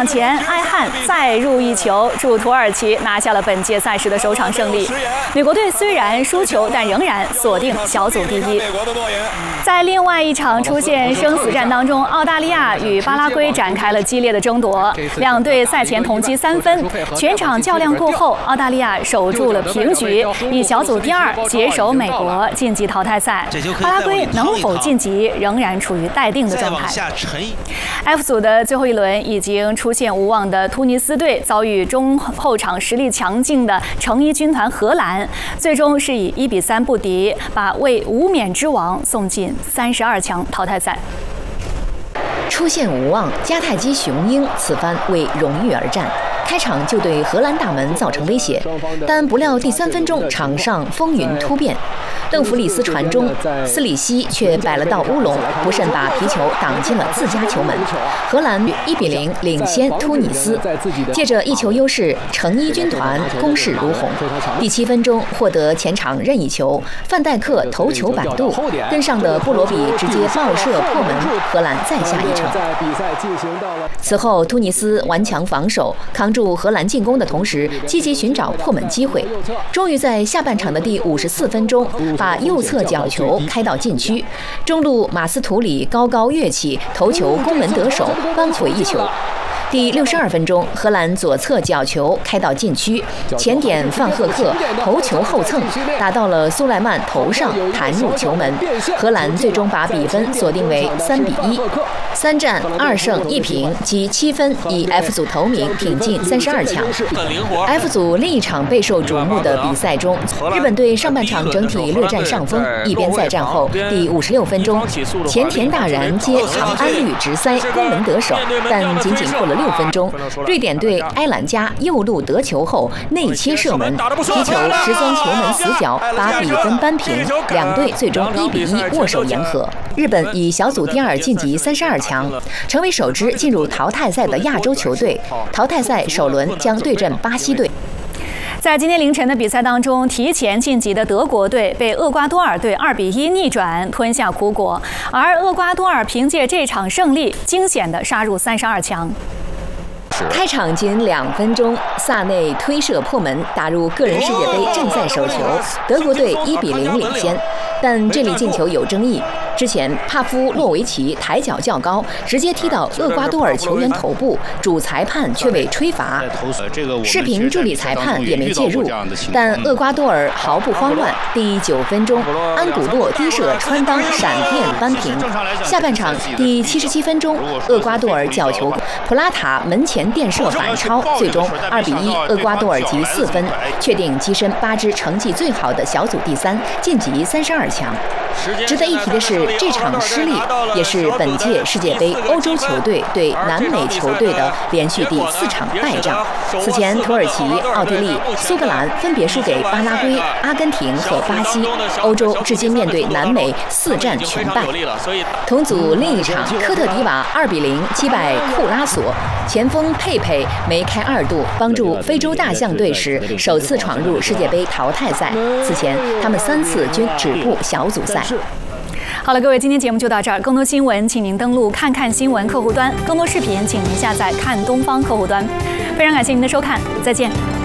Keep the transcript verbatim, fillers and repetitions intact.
场前，埃汉再入一球，助土耳其拿下了本届赛事的首场胜利。美国队虽然输球，但仍然锁定小组第一。在另外一场出现生死战当中，澳大利亚与巴拉圭展开了激烈的争夺，两队赛前同积三分。全场较量过后，澳大利亚守住了平局，以小组第二携手美国晋级淘汰赛。巴拉圭能否晋级，仍然处于待定的状态。F 组的最后一轮已经出现无望的突尼斯队遭遇中后场实力强劲的橙衣军团荷兰，最终是以一比三不敌，把为无冕之王送进三十二强淘汰赛。 出现无望，迦太基雄鹰此番为荣誉而战。开场就对荷兰大门造成威胁，但不料第三分钟场上风云突变，邓弗里斯传中，斯里希却摆了道乌龙，不慎把皮球挡进了自家球门。荷兰一比零领先突尼斯，借着一球优势，橙衣军团攻势如虹。第七分钟获得前场任意球，范戴克头球摆渡，跟上的布罗比直接爆射破门，荷兰再下一城。此后突尼斯顽强防守，扛住荷兰进攻的同时，积极寻找破门机会，终于在下半场的第五十四分钟，把右侧角球开到禁区，中路马斯图里高高跃起，头球攻门得手，扳回一球。第六十二分钟，荷兰左侧角球开到禁区，前点范赫克头球后蹭，打到了苏莱曼头上，弹入球门。荷兰最终把比分锁定为三比一，三战二胜一平，积七分，以 F 组头名挺进三十二强。F 组另一场备受瞩目的比赛中，日本队上半场整体略占上风，一边再战后，第五十六分钟，前田大然接长安绿直塞攻门得手，但仅仅过了六分钟，瑞典队埃兰加右路得球后内切射门，踢球直钻球门死角，把比分扳平，两队最终一比一握手言和。日本以小组第二晋级三十二强，成为首支进入淘汰赛的亚洲球队。淘汰赛首轮将对阵巴西队。 在今天凌晨的比赛当中，提前晋级的德国队被厄瓜多尔队二比一逆转，吞下苦果，而厄瓜多尔凭借这场胜利，惊险地杀入三十二强。 开场仅两分钟，萨内推射破门，打入个人世界杯正赛首球，德国队一比零领先。但这粒进球有争议，之前帕夫洛维奇抬脚较高，直接踢到厄瓜多尔球员头部，主裁判却未吹罚，视频助理裁判也没介入。但厄瓜多尔毫不慌乱，第九分钟，安古洛低射穿裆闪电扳平。下半场第七十七分钟，厄瓜多尔角球，普拉塔门前垫射反超，最终二比一，厄瓜多尔积四分，确定跻身八支成绩最好的小组第三，晋级三十二强。值得一提的是，这场失利也是本届世界杯欧洲球队对南美球队的连续第四场败仗。此前，土耳其、奥地利、苏格兰分别输给巴拉圭、阿根廷和巴西。欧洲至今面对南美四战全败。同组另一场，科特迪瓦二比零击败库拉索，前锋佩佩梅开二度，帮助非洲大象队时首次闯入世界杯淘汰赛。此前，他们三次均止步小组赛。 好了，各位，今天节目就到这儿。更多新闻，请您登录看看新闻客户端；更多视频，请您下载看东方客户端。非常感谢您的收看，再见。